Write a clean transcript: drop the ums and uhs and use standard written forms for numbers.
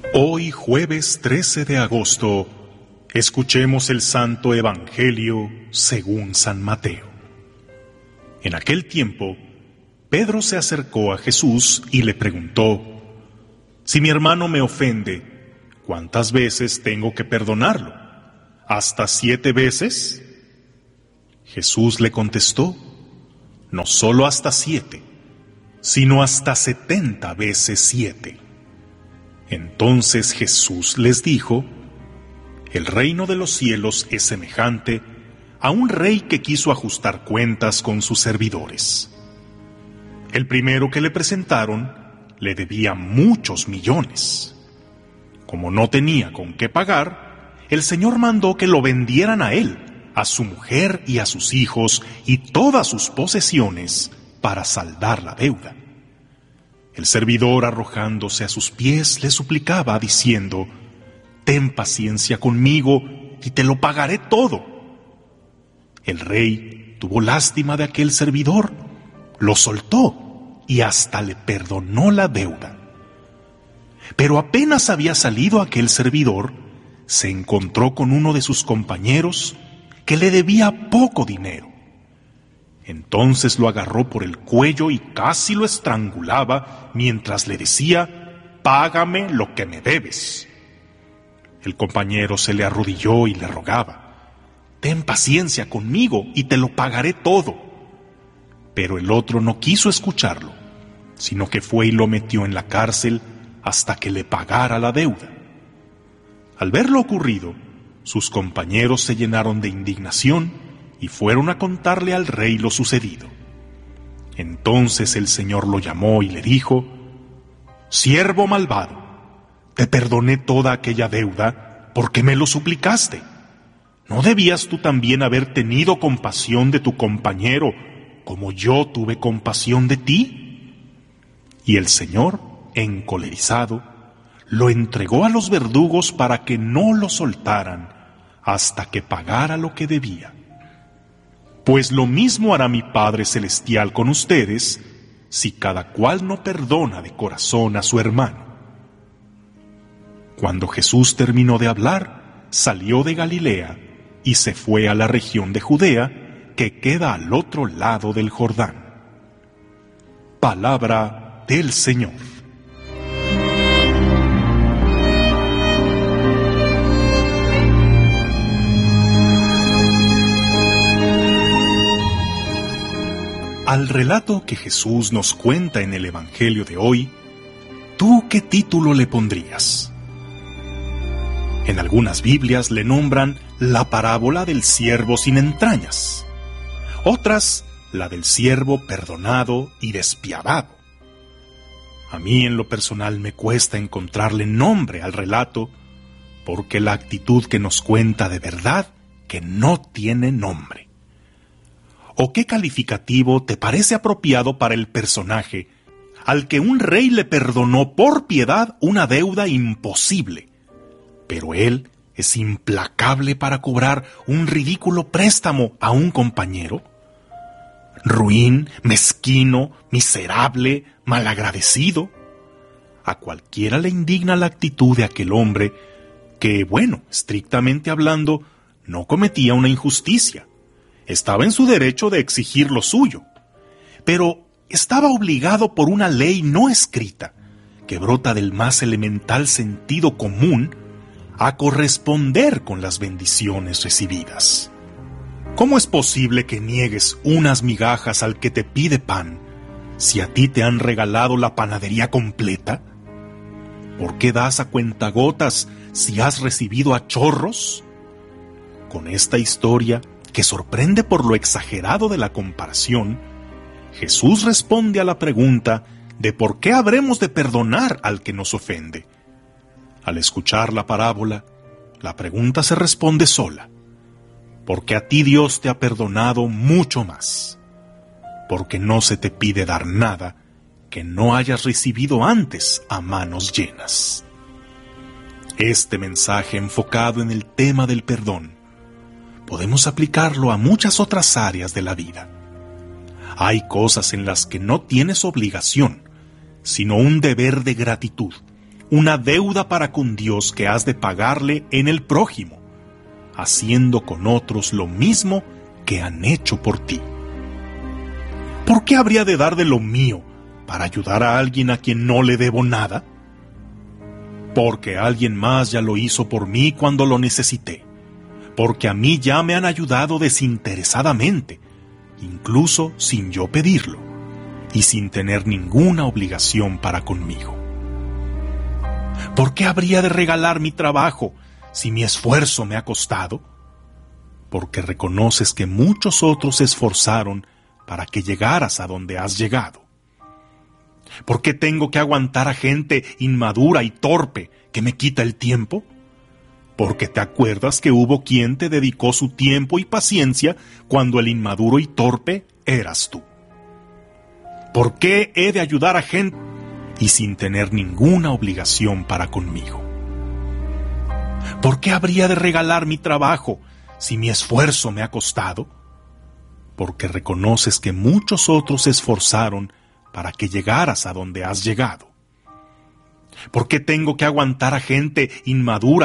Hoy, jueves 13 de agosto, escuchemos el Santo Evangelio según San Mateo. En aquel tiempo, Pedro se acercó a Jesús y le preguntó: «Si mi hermano me ofende, ¿cuántas veces tengo que perdonarlo? ¿Hasta 7 veces?» Jesús le contestó: «No solo hasta 7, sino hasta 70 veces 7». Entonces Jesús les dijo: «El reino de los cielos es semejante a un rey que quiso ajustar cuentas con sus servidores. El primero que le presentaron le debía muchos millones. Como no tenía con qué pagar, el Señor mandó que lo vendieran a él, a su mujer y a sus hijos y todas sus posesiones para saldar la deuda. El servidor, arrojándose a sus pies, le suplicaba diciendo: «Ten paciencia conmigo y te lo pagaré todo». El rey tuvo lástima de aquel servidor, lo soltó y hasta le perdonó la deuda. Pero apenas había salido aquel servidor, se encontró con uno de sus compañeros que le debía poco dinero. Entonces lo agarró por el cuello y casi lo estrangulaba mientras le decía: «Págame lo que me debes». El compañero se le arrodilló y le rogaba: «Ten paciencia conmigo y te lo pagaré todo». Pero el otro no quiso escucharlo, sino que fue y lo metió en la cárcel hasta que le pagara la deuda. Al ver lo ocurrido, sus compañeros se llenaron de indignación y fueron a contarle al rey lo sucedido. Entonces el Señor lo llamó y le dijo: «Siervo malvado, te perdoné toda aquella deuda porque me lo suplicaste. ¿No debías tú también haber tenido compasión de tu compañero como yo tuve compasión de ti?» Y el Señor, encolerizado, lo entregó a los verdugos para que no lo soltaran hasta que pagara lo que debía. Pues lo mismo hará mi Padre Celestial con ustedes, si cada cual no perdona de corazón a su hermano». Cuando Jesús terminó de hablar, salió de Galilea y se fue a la región de Judea, que queda al otro lado del Jordán. Palabra del Señor. Al relato que Jesús nos cuenta en el Evangelio de hoy, ¿tú qué título le pondrías? En algunas Biblias le nombran la parábola del siervo sin entrañas, otras la del siervo perdonado y despiadado. A mí en lo personal me cuesta encontrarle nombre al relato, porque la actitud que nos cuenta de verdad que no tiene nombre. ¿O qué calificativo te parece apropiado para el personaje al que un rey le perdonó por piedad una deuda imposible, pero él es implacable para cobrar un ridículo préstamo a un compañero? Ruin, mezquino, miserable, malagradecido. A cualquiera le indigna la actitud de aquel hombre que, bueno, estrictamente hablando, no cometía una injusticia. Estaba en su derecho de exigir lo suyo, pero estaba obligado por una ley no escrita, que brota del más elemental sentido común, a corresponder con las bendiciones recibidas. ¿Cómo es posible que niegues unas migajas al que te pide pan, si a ti te han regalado la panadería completa? ¿Por qué das a cuentagotas si has recibido a chorros? Con esta historia, que sorprende por lo exagerado de la comparación, Jesús responde a la pregunta de por qué habremos de perdonar al que nos ofende. Al escuchar la parábola, la pregunta se responde sola: porque a ti Dios te ha perdonado mucho más, porque no se te pide dar nada que no hayas recibido antes a manos llenas. Este mensaje enfocado en el tema del perdón podemos aplicarlo a muchas otras áreas de la vida. Hay cosas en las que no tienes obligación, sino un deber de gratitud, una deuda para con Dios que has de pagarle en el prójimo, haciendo con otros lo mismo que han hecho por ti. ¿Por qué habría de dar de lo mío para ayudar a alguien a quien no le debo nada? Porque alguien más ya lo hizo por mí cuando lo necesité, porque a mí ya me han ayudado desinteresadamente, incluso sin yo pedirlo, y sin tener ninguna obligación para conmigo. ¿Por qué habría de regalar mi trabajo si mi esfuerzo me ha costado? Porque reconoces que muchos otros se esforzaron para que llegaras a donde has llegado. ¿Por qué tengo que aguantar a gente inmadura y torpe que me quita el tiempo? Porque te acuerdas que hubo quien te dedicó su tiempo y paciencia cuando el inmaduro y torpe eras tú. ¿Por qué he de ayudar a gente y sin tener ninguna obligación para conmigo? ¿Por qué habría de regalar mi trabajo si mi esfuerzo me ha costado? Porque reconoces que muchos otros se esforzaron para que llegaras a donde has llegado. ¿Por qué tengo que aguantar a gente inmadura